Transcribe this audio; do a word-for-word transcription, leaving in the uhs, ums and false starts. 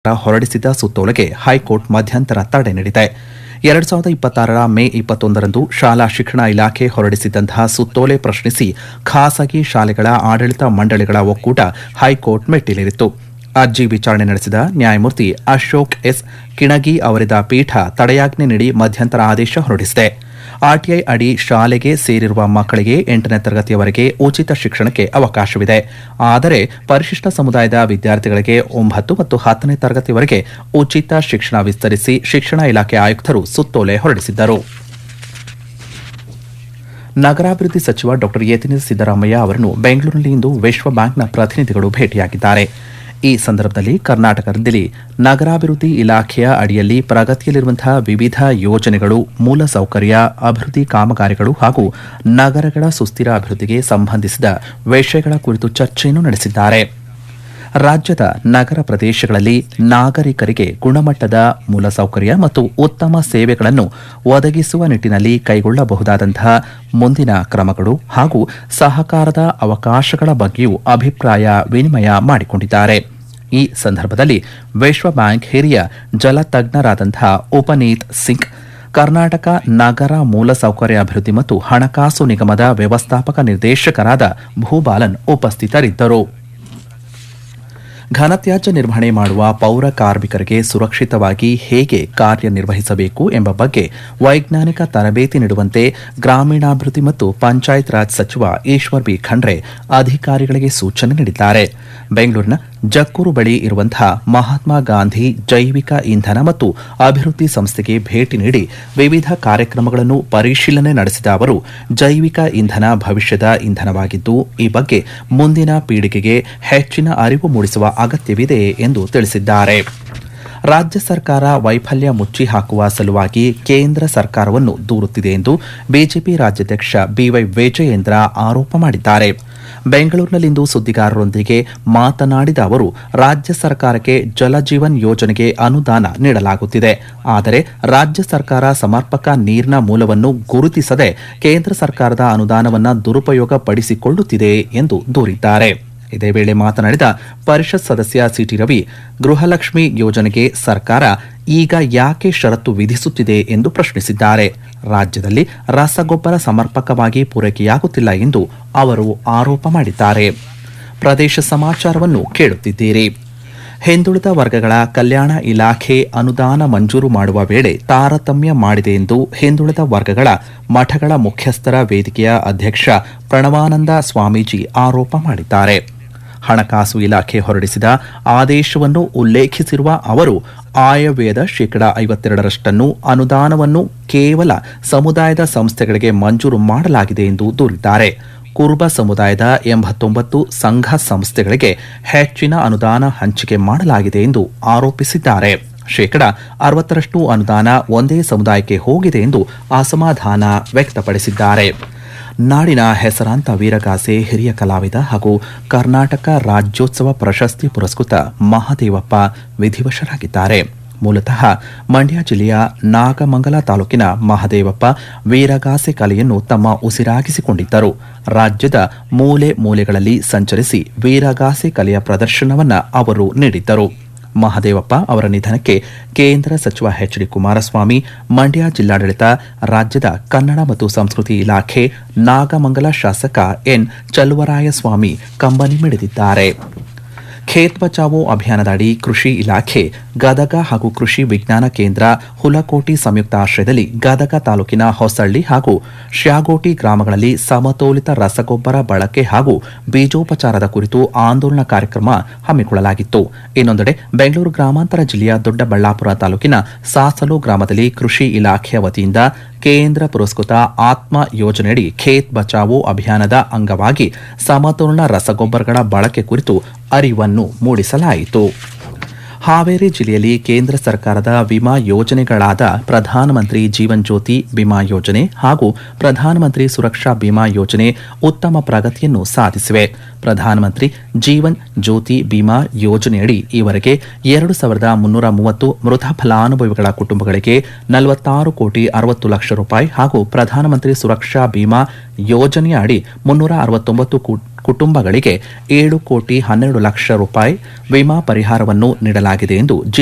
ಹೊರಡಿಸಿದ ಸುತ್ತೋಲೆಗೆ ಹೈಕೋರ್ಟ್ ಮಧ್ಯಂತರ ತಡೆ ನೀಡಿದೆ. ಎರಡು ಸಾವಿರದ ಇಪ್ಪತ್ತಾರರ ಮೇ ಇಪ್ಪತ್ತೊಂದರಂದು ಶಾಲಾ ಶಿಕ್ಷಣ ಇಲಾಖೆ ಹೊರಡಿಸಿದ್ದಂತಹ ಸುತ್ತೋಲೆ ಪ್ರಶ್ನಿಸಿ ಖಾಸಗಿ ಶಾಲೆಗಳ ಆಡಳಿತ ಮಂಡಳಿಗಳ ಒಕ್ಕೂಟ ಹೈಕೋರ್ಟ್ ಮೆಟ್ಟಿಲೇರಿತ್ತು. ಅರ್ಜಿ ವಿಚಾರಣೆ ನಡೆಸಿದ ನ್ಯಾಯಮೂರ್ತಿ ಅಶೋಕ್ ಎಸ್ ಕಿಣಗಿ ಅವರಿದ್ದ ಪೀಠ ತಡೆಯಾಜ್ಞೆ ನೀಡಿ ಮಧ್ಯಂತರ ಆದೇಶ ಹೊರಡಿಸಿದೆ. ಆರ್ಟಿಐ ಅಡಿ ಶಾಲೆಗೆ ಸೇರಿರುವ ಮಕ್ಕಳಿಗೆ ಎಂಟನೇ ತರಗತಿಯವರೆಗೆ ಉಚಿತ ಶಿಕ್ಷಣಕ್ಕೆ ಅವಕಾಶವಿದೆ. ಆದರೆ ಪರಿಶಿಷ್ಟ ಸಮುದಾಯದ ವಿದ್ಯಾರ್ಥಿಗಳಿಗೆ ಒಂಬತ್ತು ಮತ್ತು ಹತ್ತನೇ ತರಗತಿವರೆಗೆ ಉಚಿತ ಶಿಕ್ಷಣ ವಿಸ್ತರಿಸಿ ಶಿಕ್ಷಣ ಇಲಾಖೆ ಆಯುಕ್ತರು ಸುತ್ತೋಲೆ ಹೊರಡಿಸಿದ್ದರು. ನಗರಾಭಿವೃದ್ಧಿ ಸಚಿವ ಡಾ ಯತೀಂದ್ರ ಸಿದ್ದರಾಮಯ್ಯ ಅವರನ್ನು ಬೆಂಗಳೂರಿನಲ್ಲಿಂದು ವಿಶ್ವ ಬ್ಯಾಂಕ್ನ ಪ್ರತಿನಿಧಿಗಳು ಭೇಟಿಯಾಗಿದ್ದಾರೆ. ಈ ಸಂದರ್ಭದಲ್ಲಿ ಕರ್ನಾಟಕದಲ್ಲಿ ನಗರಾಭಿವೃದ್ಧಿ ಇಲಾಖೆಯ ಅಡಿಯಲ್ಲಿ ಪ್ರಗತಿಯಲ್ಲಿರುವಂತಹ ವಿವಿಧ ಯೋಜನೆಗಳು, ಮೂಲಸೌಕರ್ಯ ಅಭಿವೃದ್ಧಿ ಕಾಮಗಾರಿಗಳು ಹಾಗೂ ನಗರಗಳ ಸುಸ್ಥಿರ ಅಭಿವೃದ್ಧಿಗೆ ಸಂಬಂಧಿಸಿದ ವಿಷಯಗಳ ಕುರಿತು ಚರ್ಚೆಯನ್ನು ನಡೆಸಿದ್ದಾರೆ. ರಾಜ್ಯದ ನಗರ ಪ್ರದೇಶಗಳಲ್ಲಿ ನಾಗರಿಕರಿಗೆ ಗುಣಮಟ್ಟದ ಮೂಲಸೌಕರ್ಯ ಮತ್ತು ಉತ್ತಮ ಸೇವೆಗಳನ್ನು ಒದಗಿಸುವ ನಿಟ್ಟಿನಲ್ಲಿ ಕೈಗೊಳ್ಳಬಹುದಾದಂತಹ ಮುಂದಿನ ಕ್ರಮಗಳು ಹಾಗೂ ಸಹಕಾರದ ಅವಕಾಶಗಳ ಬಗ್ಗೆಯೂ ಅಭಿಪ್ರಾಯ ವಿನಿಮಯ ಮಾಡಿಕೊಂಡಿದ್ದಾರೆ. ಈ ಸಂದರ್ಭದಲ್ಲಿ ವಿಶ್ವ ಬ್ಯಾಂಕ್ ಹಿರಿಯ ಜಲತಜ್ಞರಾದಂತಹ ಉಪನೀತ್ ಸಿಂಗ್, ಕರ್ನಾಟಕ ನಗರ ಮೂಲಸೌಕರ್ಯ ಅಭಿವೃದ್ಧಿ ಮತ್ತು ಹಣಕಾಸು ನಿಗಮದ ವ್ಯವಸ್ಥಾಪಕ ನಿರ್ದೇಶಕರಾದ ಭೂಬಾಲನ್ ಉಪಸ್ಥಿತರಿದ್ದರು. ಘನತ್ಯಾಜ್ಯ ನಿರ್ವಹಣೆ ಮಾಡುವ ಪೌರ ಕಾರ್ಮಿಕರಿಗೆ ಸುರಕ್ಷಿತವಾಗಿ ಹೇಗೆ ಕಾರ್ಯನಿರ್ವಹಿಸಬೇಕು ಎಂಬ ಬಗ್ಗೆ ವೈಜ್ಞಾನಿಕ ತರಬೇತಿ ನೀಡುವಂತೆ ಗ್ರಾಮೀಣಾಭಿವೃದ್ಧಿ ಮತ್ತು ಪಂಚಾಯತ್ ರಾಜ್ ಸಚಿವ ಈಶ್ವರ್ ಬಿ ಖಂಡ್ರೆ ಅಧಿಕಾರಿಗಳಿಗೆ ಸೂಚನೆ ನೀಡಿದ್ದಾರೆ. ಬೆಂಗಳೂರಿನ ಜಕ್ಕೂರು ಬಳಿ ಇರುವಂತಹ ಮಹಾತ್ಮ ಗಾಂಧಿ ಜೈವಿಕ ಇಂಧನ ಮತ್ತು ಅಭಿವೃದ್ಧಿ ಸಂಸ್ಥೆಗೆ ಭೇಟಿ ನೀಡಿ ವಿವಿಧ ಕಾರ್ಯಕ್ರಮಗಳನ್ನು ಪರಿಶೀಲನೆ ನಡೆಸಿದ ಅವರು, ಜೈವಿಕ ಇಂಧನ ಭವಿಷ್ಯದ ಇಂಧನವಾಗಿದ್ದು ಈ ಬಗ್ಗೆ ಮುಂದಿನ ಪೀಳಿಗೆಗೆ ಹೆಚ್ಚಿನ ಅರಿವು ಮೂಡಿಸುವ ಅಗತ್ಯವಿದೆ ಎಂದು ತಿಳಿಸಿದ್ದಾರೆ. ರಾಜ್ಯ ಸರ್ಕಾರ ವೈಫಲ್ಯ ಮುಚ್ಚಿ ಹಾಕುವ ಸಲುವಾಗಿ ಕೇಂದ್ರ ಸರ್ಕಾರವನ್ನು ದೂರುತ್ತಿದೆ ಎಂದು ಬಿಜೆಪಿ ರಾಜ್ಯಾಧ್ಯಕ್ಷ ಬಿವೈ ವಿಜಯೇಂದ್ರ ಆರೋಪ ಮಾಡಿದ್ದಾರೆ. ಬೆಂಗಳೂರಿನಲ್ಲಿಂದು ಸುದ್ದಿಗಾರರೊಂದಿಗೆ ಮಾತನಾಡಿದ ಅವರು, ರಾಜ್ಯ ಸರ್ಕಾರಕ್ಕೆ ಜಲಜೀವನ್ ಯೋಜನೆಗೆ ಅನುದಾನ ನೀಡಲಾಗುತ್ತಿದೆ. ಆದರೆ ರಾಜ್ಯ ಸರ್ಕಾರ ಸಮರ್ಪಕ ನೀರಿನ ಮೂಲವನ್ನು ಗುರುತಿಸದೆ ಕೇಂದ್ರ ಸರ್ಕಾರದ ಅನುದಾನವನ್ನು ದುರುಪಯೋಗ ಪಡಿಸಿಕೊಳ್ಳುತ್ತಿದೆ ಎಂದು ದೂರಿದ್ದಾರೆ. ಇದೇ ವೇಳೆ ಮಾತನಾಡಿದ ಪರಿಷತ್ ಸದಸ್ಯ ಸಿಟಿ ರವಿ, ಗೃಹಲಕ್ಷ್ಮಿ ಯೋಜನೆಗೆ ಸರ್ಕಾರ ಈಗ ಯಾಕೆ ಷರತ್ತು ವಿಧಿಸುತ್ತಿದೆ ಎಂದು ಪ್ರಶ್ನಿಸಿದ್ದಾರೆ. ರಾಜ್ಯದಲ್ಲಿ ರಸಗೊಬ್ಬರ ಸಮರ್ಪಕವಾಗಿ ಪೂರೈಕೆಯಾಗುತ್ತಿಲ್ಲ ಎಂದು ಅವರು ಆರೋಪ ಮಾಡಿದ್ದಾರೆ. ಪ್ರದೇಶ ಸಮಾಚಾರವನ್ನು ಕೇಳುತ್ತಿದ್ದೀರಿ. ಹಿಂದುಳಿದ ವರ್ಗಗಳ ಕಲ್ಯಾಣ ಇಲಾಖೆ ಅನುದಾನ ಮಂಜೂರು ಮಾಡುವ ವೇಳೆ ತಾರತಮ್ಯ ಮಾಡಿದೆ ಎಂದು ಹಿಂದುಳಿದ ವರ್ಗಗಳ ಮಠಗಳ ಮುಖ್ಯಸ್ಥರ ವೇದಿಕೆಯ ಅಧ್ಯಕ್ಷ ಪ್ರಣವಾನಂದ ಸ್ವಾಮೀಜಿ ಆರೋಪ ಮಾಡಿದ್ದಾರೆ. ಹಣಕಾಸು ಇಲಾಖೆ ಹೊರಡಿಸಿದ ಆದೇಶವನ್ನು ಉಲ್ಲೇಖಿಸಿರುವ ಅವರು, ಆಯವ್ಯಯದ ಶೇಕಡಾ ಐವತ್ತೆರಡರಷ್ಟನ್ನು ಅನುದಾನವನ್ನು ಕೇವಲ ಸಮುದಾಯದ ಸಂಸ್ಥೆಗಳಿಗೆ ಮಂಜೂರು ಮಾಡಲಾಗಿದೆ ಎಂದು ದೂರಿದ್ದಾರೆ. ಕುರುಬ ಸಮುದಾಯದ ಎಂಬತ್ತೊಂಬತ್ತು ಸಂಘ ಸಂಸ್ಥೆಗಳಿಗೆ ಹೆಚ್ಚಿನ ಅನುದಾನ ಹಂಚಿಕೆ ಮಾಡಲಾಗಿದೆ ಎಂದು ಆರೋಪಿಸಿದ್ದಾರೆ. ಶೇಕಡಾ ಅರವತ್ತರಷ್ಟು ಅನುದಾನ ಒಂದೇ ಸಮುದಾಯಕ್ಕೆ ಹೋಗಿದೆ ಎಂದು ಅಸಮಾಧಾನ ವ್ಯಕ್ತಪಡಿಸಿದ್ದಾರೆ. ನಾಡಿನ ಹೆಸರಾಂತ ವೀರಗಾಸೆ ಹಿರಿಯ ಕಲಾವಿದ ಹಾಗೂ ಕರ್ನಾಟಕ ರಾಜ್ಯೋತ್ಸವ ಪ್ರಶಸ್ತಿ ಪುರಸ್ಕೃತ ಮಹದೇವಪ್ಪ ವಿಧಿವಶರಾಗಿದ್ದಾರೆ. ಮೂಲತಃ ಮಂಡ್ಯ ಜಿಲ್ಲೆಯ ನಾಗಮಂಗಲ ತಾಲೂಕಿನ ಮಹದೇವಪ್ಪ ವೀರಗಾಸೆ ಕಲೆಯನ್ನು ತಮ್ಮ ಉಸಿರಾಗಿಸಿಕೊಂಡಿದ್ದರು. ರಾಜ್ಯದ ಮೂಲೆ ಮೂಲೆಗಳಲ್ಲಿ ಸಂಚರಿಸಿ ವೀರಗಾಸೆ ಕಲೆಯ ಪ್ರದರ್ಶನವನ್ನು ಅವರು ನೀಡಿದ್ದರು. ಮಹದೇವಪ್ಪ ಅವರ ನಿಧನಕ್ಕೆ ಕೇಂದ್ರ ಸಚಿವ ಎಚ್ ಡಿ ಕುಮಾರಸ್ವಾಮಿ, ಮಂಡ್ಯ ಜಿಲ್ಲಾಡಳಿತ, ರಾಜ್ಯದ ಕನ್ನಡ ಮತ್ತು ಸಂಸ್ಕೃತಿ ಇಲಾಖೆ, ನಾಗಮಂಗಲ ಶಾಸಕ ಎನ್ ಚಲುವರಾಯಸ್ವಾಮಿ ಕಂಬನಿ ಮಿಡಿದಿದ್ದಾರೆ. ಖೇತ್ ಬಚಾವೋ ಅಭಿಯಾನದಡಿ ಕೃಷಿ ಇಲಾಖೆ, ಗದಗ ಹಾಗೂ ಕೃಷಿ ವಿಜ್ಞಾನ ಕೇಂದ್ರ ಹುಲಕೋಟಿ ಸಂಯುಕ್ತ ಆಶ್ರಯದಲ್ಲಿ ಗದಗ ತಾಲೂಕಿನ ಹೊಸಳ್ಳಿ ಹಾಗೂ ಶ್ಯಾಗೋಟಿ ಗ್ರಾಮಗಳಲ್ಲಿ ಸಮತೋಲಿತ ರಸಗೊಬ್ಬರ ಬಳಕೆ ಹಾಗೂ ಬೀಜೋಪಚಾರದ ಕುರಿತು ಆಂದೋಲನ ಕಾರ್ಯಕ್ರಮ ಹಮ್ಮಿಕೊಳ್ಳಲಾಗಿತ್ತು. ಇನ್ನೊಂದೆಡೆ ಬೆಂಗಳೂರು ಗ್ರಾಮಾಂತರ ಜಿಲ್ಲೆಯ ದೊಡ್ಡಬಳ್ಳಾಪುರ ತಾಲೂಕಿನ ಸಾಸಲು ಗ್ರಾಮದಲ್ಲಿ ಕೃಷಿ ಇಲಾಖೆಯ ವತಿಯಿಂದ ಕೇಂದ್ರ ಪುರಸ್ಕೃತ ಆತ್ಮ ಯೋಜನೆಯಡಿ ಖೇತ್ ಬಚಾವೋ ಅಭಿಯಾನದ ಅಂಗವಾಗಿ ಸಮತೋಲನ ರಸಗೊಬ್ಬರಗಳ ಬಳಕೆ ಕುರಿತು ಅರಿವನ್ನು ಮೂಡಿಸಲಾಯಿತು. ಹಾವೇರಿ ಜಿಲ್ಲೆಯಲ್ಲಿ ಕೇಂದ್ರ ಸರ್ಕಾರದ ವಿಮಾ ಯೋಜನೆಗಳಾದ ಪ್ರಧಾನಮಂತ್ರಿ ಜೀವನ್ ಜ್ಯೋತಿ ಬಿಮಾ ಯೋಜನೆ ಹಾಗೂ ಪ್ರಧಾನಮಂತ್ರಿ ಸುರಕ್ಷಾ ಬಿಮಾ ಯೋಜನೆ ಉತ್ತಮ ಪ್ರಗತಿಯನ್ನು ಸಾಧಿಸಿವೆ. ಪ್ರಧಾನಮಂತ್ರಿ ಜೀವನ್ ಜ್ಯೋತಿ ಬಿಮಾ ಯೋಜನೆಯಡಿ ಈವರೆಗೆ ಎರಡು ಸಾವಿರದ ಮುನ್ನೂರ ಮೂವತ್ತು ಮೃತ ಫಲಾನುಭವಿಗಳ ಕುಟುಂಬಗಳಿಗೆ ನಲವತ್ತಾರು ಕೋಟಿ ಅರವತ್ತು ಲಕ್ಷ ರೂಪಾಯಿ ಹಾಗೂ ಪ್ರಧಾನಮಂತ್ರಿ ಸುರಕ್ಷಾ ಬಿಮಾ ಯೋಜನೆಯ ಅಡಿ ಮುನ್ನೂರ ಅರವತ್ತೊಂಬತ್ತು ಕುಟುಂಬಗಳಿಗೆ ಏಳು ಕೋಟಿ ಹನ್ನೆರಡು ಲಕ್ಷ ರೂಪಾಯಿ ವಿಮಾ ಪರಿಹಾರವನ್ನು ನೀಡಲಾಗಿದೆ ಎಂದು